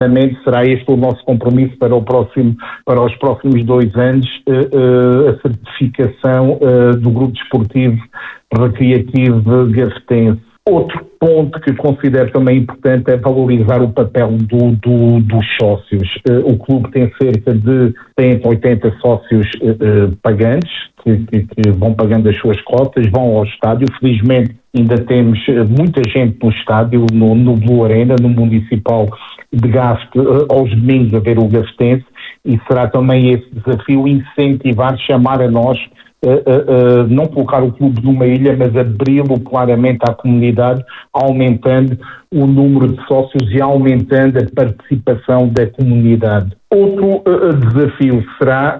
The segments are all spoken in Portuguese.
Será este o nosso compromisso para os próximos 2 anos, a certificação do Grupo Desportivo Recreativo Gafetense. Outro ponto que considero também importante é valorizar o papel dos sócios. O clube tem cerca de 180 sócios pagantes, que vão pagando as suas cotas, vão ao estádio. Felizmente ainda temos muita gente no estádio, no Blue Arena, no Municipal de Gafete, aos domingos a ver o Gafetense, e será também esse desafio incentivar, chamar a nós, não colocar o clube numa ilha, mas abri-lo claramente à comunidade, aumentando o número de sócios e aumentando a participação da comunidade. Outro desafio será,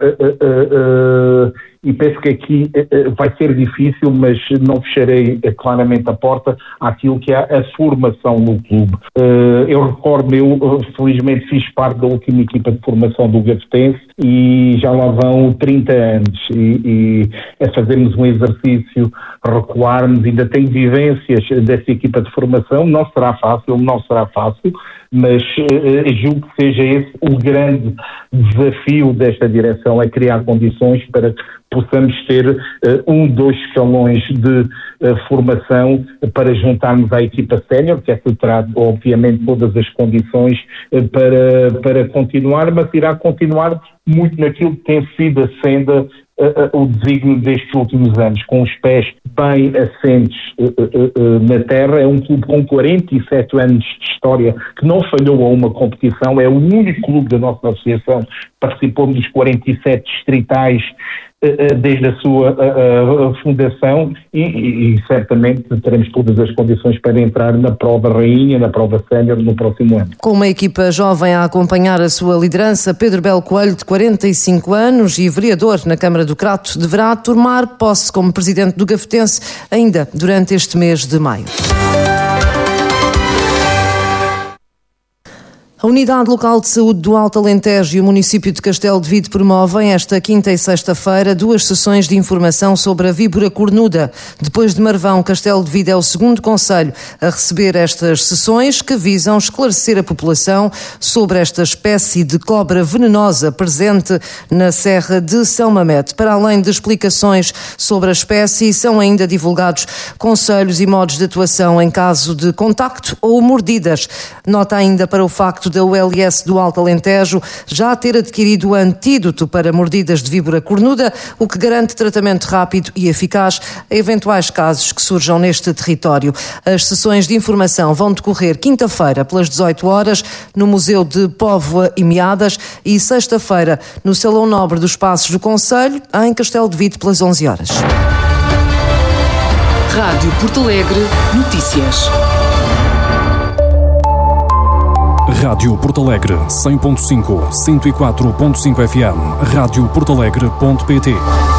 e penso que aqui vai ser difícil, mas não fecharei claramente a porta àquilo que é a formação no clube. Eu recordo, felizmente fiz parte da última equipa de formação do Gafetense e já lá vão 30 anos e é fazermos um exercício, recuarmos, ainda tenho vivências dessa equipa de formação, não será fácil, mas julgo que seja esse o grande desafio desta direção, é criar condições para que possamos ter 2 escalões de formação para juntarmos à equipa sénior, que essa terá obviamente todas as condições para continuar, mas irá continuar muito naquilo que tem sido a senda, o desígnio destes últimos anos, com os pés bem assentes na terra. É um clube com 47 anos de história que não falhou a uma competição, é o único clube da nossa associação que participou dos 47 distritais desde a sua fundação e certamente teremos todas as condições para entrar na prova rainha, na prova sénior no próximo ano. Com uma equipa jovem a acompanhar a sua liderança, Pedro Belo Coelho, de 45 anos e vereador na Câmara do Crato, deverá tomar posse como presidente do Gafetense ainda durante este mês de maio. A Unidade Local de Saúde do Alto Alentejo e o município de Castelo de Vide promovem esta quinta e sexta-feira 2 sessões de informação sobre a víbora cornuda. Depois de Marvão, Castelo de Vide é o segundo concelho a receber estas sessões que visam esclarecer a população sobre esta espécie de cobra venenosa presente na Serra de São Mamede. Para além de explicações sobre a espécie, são ainda divulgados conselhos e modos de atuação em caso de contacto ou mordidas. Nota ainda para o facto da ULS do Alto Alentejo já ter adquirido o antídoto para mordidas de víbora cornuda, o que garante tratamento rápido e eficaz a eventuais casos que surjam neste território. As sessões de informação vão decorrer quinta-feira pelas 18 horas no Museu de Póvoa e Meadas e sexta-feira no Salão Nobre dos Passos do Concelho, em Castelo de Vide, pelas 11 horas. Rádio Porto Alegre Notícias. Rádio Porto Alegre 100.5, 104.5 FM, radioportalegre.pt.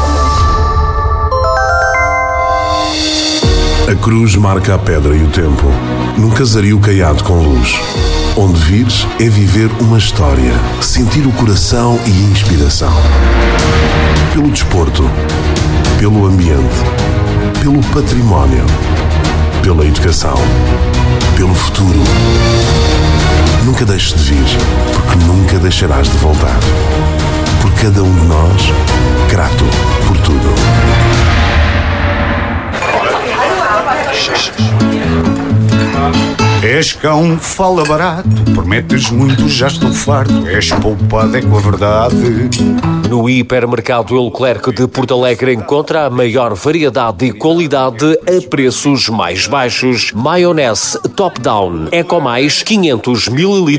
A cruz marca a pedra e o tempo, num casario caiado com luz. Onde vires é viver uma história, sentir o coração e a inspiração. Pelo desporto, pelo ambiente, pelo património, pela educação, pelo futuro. Nunca deixes de vir, porque nunca deixarás de voltar. Por cada um de nós, grato por tudo. És cão, fala barato, prometes muito, já estou farto. És poupado, é com a verdade. No hipermercado El Clerc de Porto Alegre encontra a maior variedade e qualidade a preços mais baixos. Maionese Top Down Eco Mais 500 ml,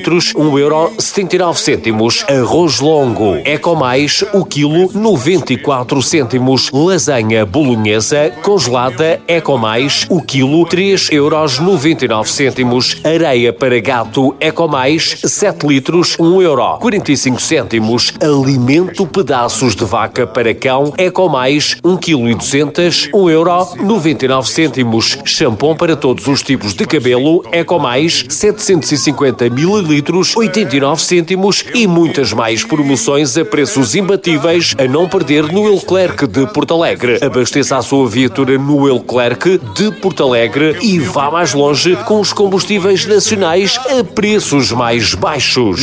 €1,79. Arroz longo Eco Mais, o quilo 94 cêntimos. Lasanha bolonhesa congelada Eco Mais, o quilo 3,99 €. Areia para gato Eco Mais 7 litros, €1,45. Alimento pedido pedaços de vaca para cão Eco Mais 1,2 kg, €1,99. Shampoo para todos os tipos de cabelo Eco Mais 750 ml, 89 cêntimos e muitas mais promoções a preços imbatíveis a não perder no Leclerc de Porto Alegre. Abasteça a sua viatura no Leclerc de Porto Alegre e vá mais longe com os combustíveis nacionais a preços mais baixos.